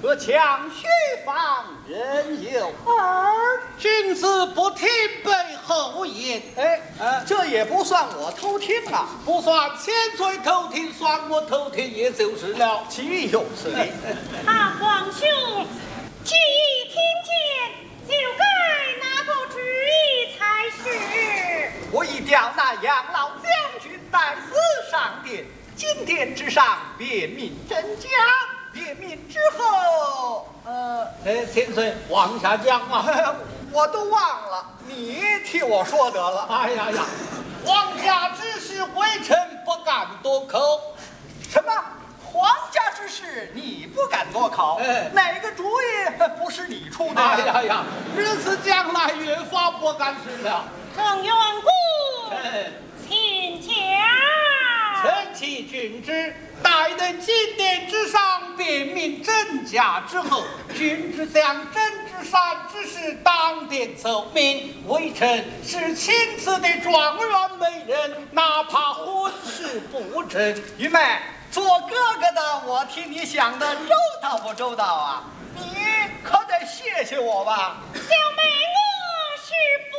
隔墙须防人有儿君子不听背后言。 这也不算我偷听啊， 不算千岁偷听，算我偷听也就是了。 岂有此理！ 皇兄，既已听见，就该拿个主意才是。 我已调那杨老将军带死上殿，金殿之上辨明真假，辨明之后， 千岁往下讲啊。 我都忘了，你替我说得了。 哎呀呀，皇家之事，微臣不敢多口。 什么？皇家之事你不敢多考？哪个主意不是你出的？ 哎呀呀，日子将来越发不敢吃了。 郑元贵，请讲。 臣启君之，待得金殿之上辨明真假之后，君之将真之善之事当殿奏明，微臣是亲赐的状元美人，哪怕婚事不成。 玉妹，做哥哥的我替你想的周到不周到啊？你可得谢谢我吧。 小妹，我是